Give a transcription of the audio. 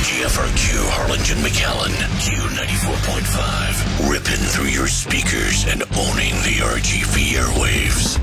WGFRQ Harlingen McAllen, Q94.5, ripping through your speakers and owning the RGV airwaves.